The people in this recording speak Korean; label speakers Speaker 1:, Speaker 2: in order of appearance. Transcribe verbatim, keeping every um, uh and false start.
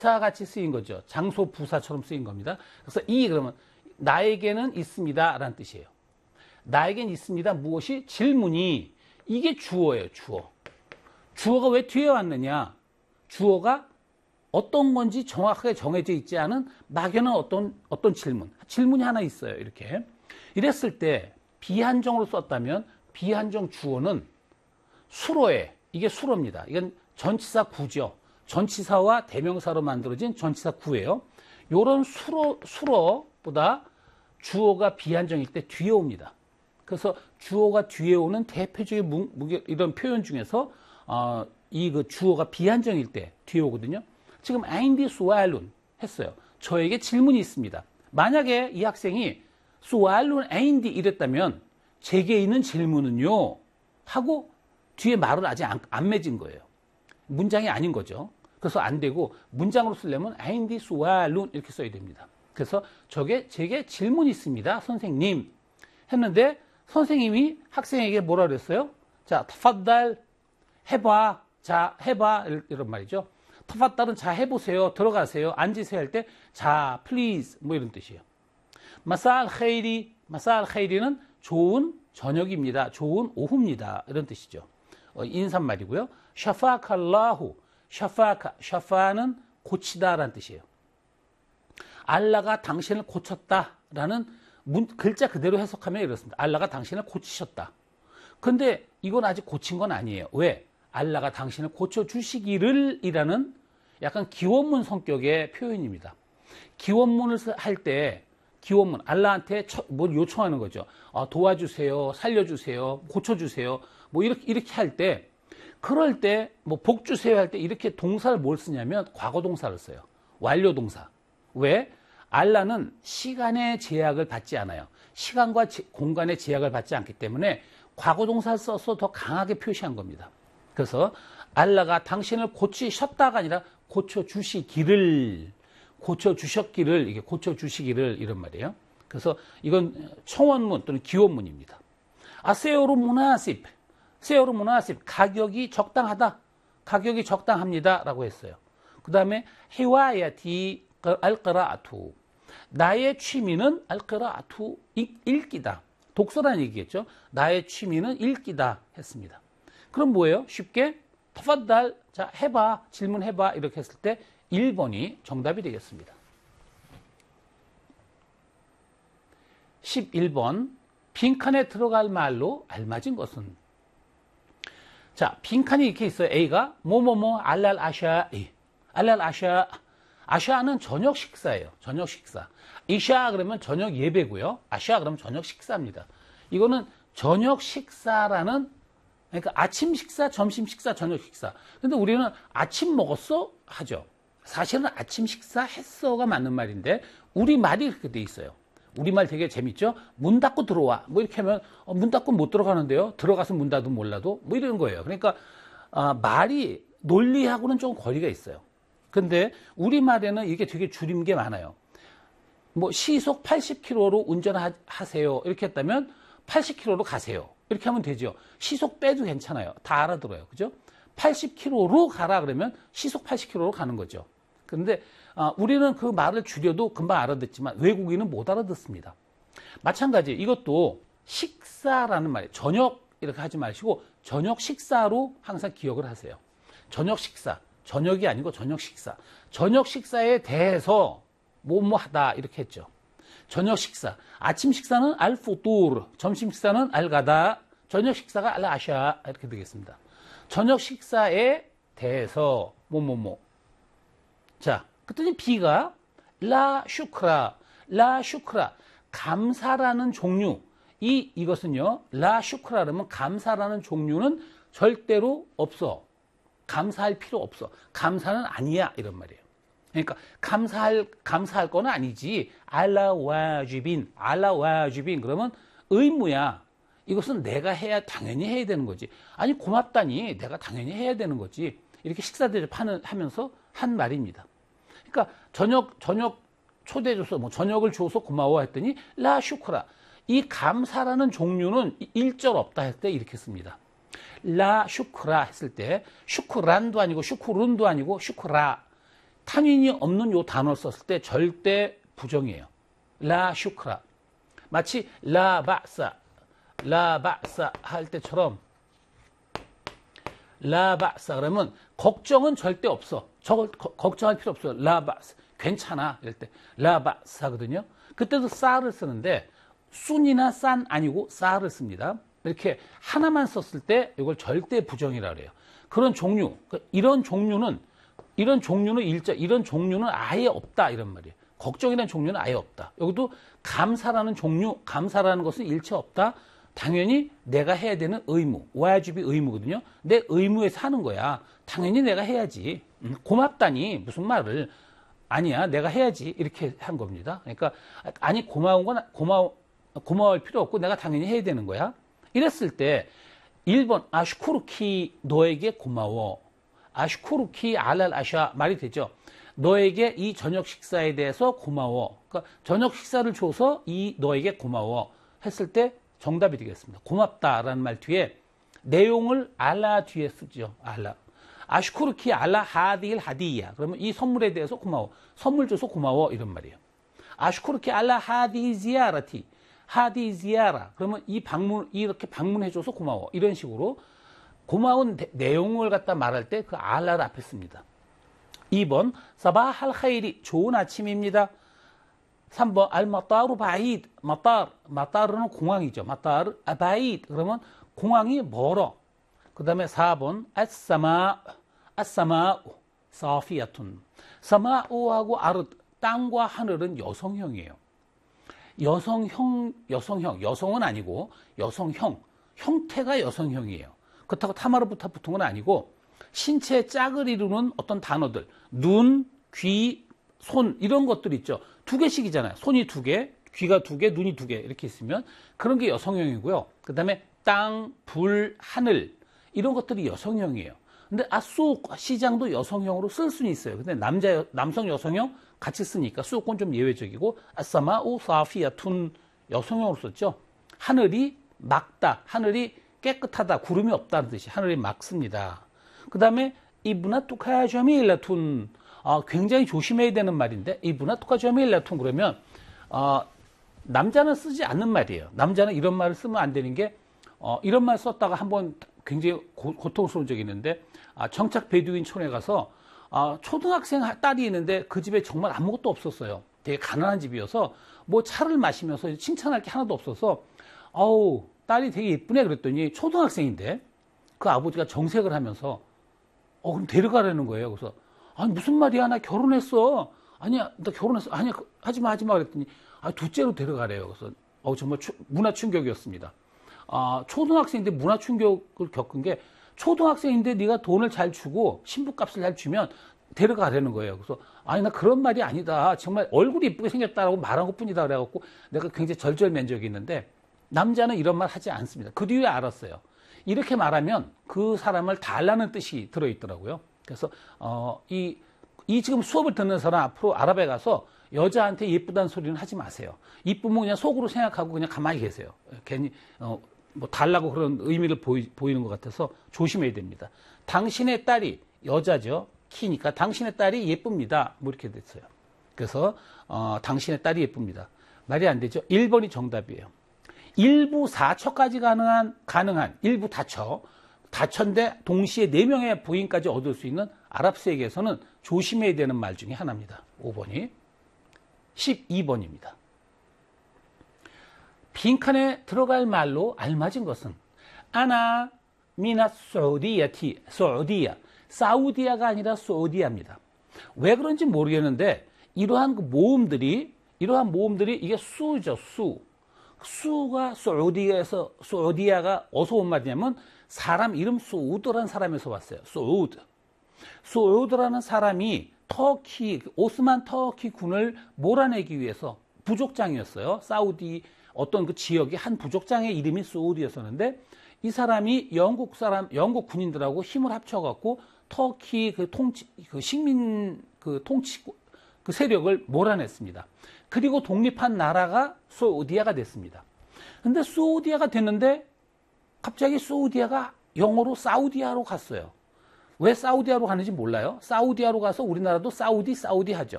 Speaker 1: 같이 쓰인 거죠. 장소 부사처럼 쓰인 겁니다. 그래서 이 그러면 나에게는 있습니다 라는 뜻이에요. 나에게는 있습니다. 무엇이? 질문이. 이게 주어예요. 주어. 주어가 왜 뒤에 왔느냐? 주어가 어떤 건지 정확하게 정해져 있지 않은 막연한 어떤 어떤 질문. 질문이 하나 있어요. 이렇게. 이랬을 때 비한정으로 썼다면 비한정 주어는 수로에, 이게 수로입니다. 이건 전치사 구죠. 전치사와 대명사로 만들어진 전치사 구예요. 요런 수로, 수로보다 주어가 비한정일 때 뒤에 옵니다. 그래서 주어가 뒤에 오는 대표적인 무, 무게, 이런 표현 중에서 어, 이 그 주어가 비한정일 때 뒤에 오거든요. 지금 아인디 수알룬 했어요. 저에게 질문이 있습니다. 만약에 이 학생이 수알룬 아인디 이랬다면 제게 있는 질문은요 하고 뒤에 말을 아직 안, 안 맺은 거예요. 문장이 아닌 거죠. 그래서 안 되고 문장으로 쓰려면 아인디 수알룬 이렇게 써야 됩니다. 그래서 저게 제게 질문이 있습니다. 선생님 했는데 선생님이 학생에게 뭐라 그랬어요? 자, 타파달 해봐. 자, 해봐. 이런 말이죠. 타파달은 자, 해보세요. 들어가세요. 앉으세요 할 때 자, please 뭐 이런 뜻이에요. 마살 헤이리, 마살 헤이리는 좋은 저녁입니다. 좋은 오후입니다. 이런 뜻이죠. 어, 인사말이고요. 샤파칼라후, 샤파카, 샤파는 고치다라는 뜻이에요. 알라가 당신을 고쳤다라는 문, 글자 그대로 해석하면 이렇습니다. 알라가 당신을 고치셨다. 근데 이건 아직 고친 건 아니에요. 왜? 알라가 당신을 고쳐주시기를 이라는 약간 기원문 성격의 표현입니다. 기원문을 할 때 기원문, 알라한테 뭘 요청하는 거죠. 아, 도와주세요, 살려주세요, 고쳐주세요. 뭐 이렇게, 이렇게 할 때, 그럴 때, 뭐 복 주세요 할 때 이렇게 동사를 뭘 쓰냐면 과거 동사를 써요. 완료 동사. 왜? 알라는 시간의 제약을 받지 않아요. 시간과 제, 공간의 제약을 받지 않기 때문에 과거 동사를 써서 더 강하게 표시한 겁니다. 그래서 알라가 당신을 고치셨다가 아니라 고쳐주시기를, 고쳐주셨기를, 이게 고쳐주시기를 이런 말이에요. 그래서 이건 청원문 또는 기원문입니다. 아, 세오르 무나십, 세오르 무나십, 가격이 적당하다, 가격이 적당합니다 라고 했어요. 그 다음에 히와야티 알까라아투, 나의 취미는 알까라아투, 읽기다. 독서라는 얘기겠죠. 나의 취미는 읽기다 했습니다. 그럼 뭐예요? 쉽게 타파달, 자, 해봐, 질문해봐 이렇게 했을 때 일 번이 정답이 되겠습니다. 십일 번, 빈칸에 들어갈 말로 알맞은 것은? 자, 빈칸이 이렇게 있어요. A가 뭐뭐뭐 알랄 아샤, 알랄 아샤. 아샤는 저녁 식사예요. 저녁 식사. 이샤 그러면 저녁 예배고요. 아샤 그러면 저녁 식사입니다. 이거는 저녁 식사라는, 그러니까 아침 식사, 점심 식사, 저녁 식사. 근데 우리는 아침 먹었어? 하죠. 사실은 아침 식사 했어가 맞는 말인데 우리말이 그렇게 돼 있어요. 우리말 되게 재밌죠? 문 닫고 들어와. 뭐 이렇게 하면 어, 문 닫고 못 들어가는데요. 들어가서 문 닫으면 몰라도 뭐 이런 거예요. 그러니까 어, 말이 논리하고는 좀 거리가 있어요. 근데 우리말에는 이게 되게 줄임 게 많아요. 뭐 시속 팔십 킬로미터로 운전하세요. 이렇게 했다면 팔십 킬로미터로 가세요. 이렇게 하면 되죠. 시속 빼도 괜찮아요. 다 알아들어요. 그죠? 팔십 킬로미터로 가라 그러면 시속 팔십 킬로미터로 가는 거죠. 그런데 아, 우리는 그 말을 줄여도 금방 알아듣지만 외국인은 못 알아듣습니다. 마찬가지 이것도 식사라는 말이에요. 저녁 이렇게 하지 마시고 저녁 식사로 항상 기억을 하세요. 저녁 식사. 저녁이 아니고 저녁 식사. 저녁 식사에 대해서 뭐뭐 하다 이렇게 했죠. 저녁 식사. 아침 식사는 알푸뚜르, 점심 식사는 알가다, 저녁 식사가 알아샤 이렇게 되겠습니다. 저녁 식사에 대해서 뭐뭐뭐. 자, 그랬더니 B가 라 슈크라, 라 슈크라, 감사라는 종류. 이 이것은요, 라 슈크라라면 감사라는 종류는 절대로 없어. 감사할 필요 없어. 감사는 아니야 이런 말이에요. 그러니까 감사할 감사할 건 아니지. 알라 와지빈, 알라 와지빈 그러면 의무야. 이것은 내가 해야 당연히 해야 되는 거지. 아니 고맙다니 내가 당연히 해야 되는 거지. 이렇게 식사 대접하는 하면서 한 말입니다. 그러니까 저녁 저녁 초대해줘서 뭐 저녁을 줘서 고마워 했더니 라 슈크라. 이 감사라는 종류는 일절 없다 할 때 이렇게 씁니다. 라 슈크라 했을 때 슈크란도 아니고 슈크룬도 아니고 슈크라. 탄윈이 없는 요 단어를 썼을 때 절대 부정이에요. 라 슈크라. 마치 라 바사, 라 바사 할 때처럼 라 바사 그러면 걱정은 절대 없어. 저걸 거, 걱정할 필요 없어. 라 바사. 괜찮아. 이럴 때 라 바사거든요. 그때도 싸를 쓰는데 순이나 싼 아니고 싸를 씁니다. 이렇게 하나만 썼을 때 이걸 절대 부정이라 그래요. 그런 종류, 이런 종류는 이런 종류는 일자, 이런 종류는 아예 없다 이런 말이에요. 걱정이라는 종류는 아예 없다. 여기도 감사라는 종류, 감사라는 것은 일체 없다. 당연히 내가 해야 되는 의무, 와지비 의무거든요. 내 의무에서 하는 거야. 당연히 내가 해야지. 고맙다니 무슨 말을 아니야, 내가 해야지 이렇게 한 겁니다. 그러니까 아니 고마운 건 고마워 고마울 필요 없고 내가 당연히 해야 되는 거야. 이랬을 때 일 번 아슈쿠르키 너에게 고마워. 아슈쿠르키 알랄 아샤 말이 되죠. 너에게 이 저녁 식사에 대해서 고마워. 그러니까 저녁 식사를 줘서 이 너에게 고마워 했을 때 정답이 되겠습니다. 고맙다라는 말 뒤에 내용을 알라 뒤에 쓰죠. 알라. 아슈쿠르키 알라 하디일 하디야. 그러면 이 선물에 대해서 고마워. 선물 줘서 고마워 이런 말이에요. 아슈쿠르키 알라 하디 지야라티. 하디 지야라. 그러면 이 방문 이렇게 방문해줘서 고마워. 이런 식으로 고마운 대, 내용을 갖다 말할 때 그 알라를 앞에 씁니다. 이 번 사바할 카이리 좋은 아침입니다. 삼 번 알마따르 바이드 마따르 마따르는 공항이죠. 마따르 아바이드 그러면 공항이 멀어. 그 다음에 사 번 아사마 아사마 사피아툰 사마우하고 아르 땅과 하늘은 여성형이에요. 여성형 여성형 여성은 아니고 여성형 형태가 여성형이에요. 그렇다고 타마르부터 붙은 건 아니고 신체의 짝을 이루는 어떤 단어들 눈, 귀, 손 이런 것들 있죠. 두 개씩이잖아요. 손이 두 개, 귀가 두 개, 눈이 두 개 이렇게 있으면 그런 게 여성형이고요. 그 다음에 땅, 불, 하늘 이런 것들이 여성형이에요. 근데 아수 시장도 여성형으로 쓸 수는 있어요. 근데 남자 남성 여성형 같이 쓰니까 수도권 좀 예외적이고 아사마우 사피아툰 여성형으로 썼죠. 하늘이 맑다, 하늘이 깨끗하다, 구름이 없다는 뜻이 하늘이 맑습니다. 그 다음에 이브나 뚜카 저밀라툰 아, 굉장히 조심해야 되는 말인데 이브나 뚜카 저밀라툰 그러면 어, 남자는 쓰지 않는 말이에요. 남자는 이런 말을 쓰면 안 되는 게 어, 이런 말 썼다가 한번 굉장히 고, 고통스러운 적이 있는데 아, 정착 베두인 촌에 가서 아, 초등학생 딸이 있는데 그 집에 정말 아무것도 없었어요. 되게 가난한 집이어서 뭐 차를 마시면서 칭찬할 게 하나도 없어서 어우 딸이 되게 예쁘네 그랬더니 초등학생인데 그 아버지가 정색을 하면서 어 그럼 데려가라는 거예요. 그래서 아니 무슨 말이야 나 결혼했어. 아니야 나 결혼했어. 아니야 하지마 하지마 그랬더니 아 둘째로 데려가래요. 그래서 어 정말 추, 문화 충격이었습니다. 아 초등학생인데 문화 충격을 겪은 게 초등학생인데 네가 돈을 잘 주고 신부값을 잘 주면 데려가라는 거예요. 그래서 아니 나 그런 말이 아니다. 정말 얼굴이 이쁘게 생겼다라고 말한 것뿐이다 그래갖고 내가 굉장히 절절맨 적이 있는데 남자는 이런 말 하지 않습니다. 그 뒤에 알았어요. 이렇게 말하면 그 사람을 달라는 뜻이 들어있더라고요. 그래서 어, 이, 이 지금 수업을 듣는 사람 앞으로 아랍에 가서 여자한테 예쁘다는 소리는 하지 마세요. 이쁘면 그냥 속으로 생각하고 그냥 가만히 계세요. 괜히 어, 뭐 달라고 그런 의미를 보이, 보이는 것 같아서 조심해야 됩니다. 당신의 딸이 여자죠. 키니까 당신의 딸이 예쁩니다. 뭐 이렇게 됐어요. 그래서 어, 당신의 딸이 예쁩니다. 말이 안 되죠. 일 번이 정답이에요. 일부 사처까지 가능한 가능한 일부 다처 다처인데 동시에 네 명의 부인까지 얻을 수 있는 아랍 세계에서는 조심해야 되는 말 중에 하나입니다. 오 번이 십이 번입니다. 빈칸에 들어갈 말로 알맞은 것은 아나 미나 소디야티 소디야 사우디아가 아니라 소디아입니다. 왜 그런지 모르겠는데 이러한 그 모음들이 이러한 모음들이 이게 수죠 수 수가 소우디에서 소우디아가 어디서 온 말이냐면 사람 이름 소우드라는 사람에서 왔어요. 소우드 소우드라는 사람이 터키 오스만 터키 군을 몰아내기 위해서 부족장이었어요. 사우디 어떤 그 지역의 한 부족장의 이름이 소우디였었는데 이 사람이 영국 사람 영국 군인들하고 힘을 합쳐갖고 터키 그 통치 그 식민 그 통치 그 세력을 몰아냈습니다. 그리고 독립한 나라가 소우디아가 됐습니다. 근데 소우디아가 됐는데 갑자기 소우디아가 영어로 사우디아로 갔어요. 왜 사우디아로 가는지 몰라요? 사우디아로 가서 우리나라도 사우디 사우디 하죠.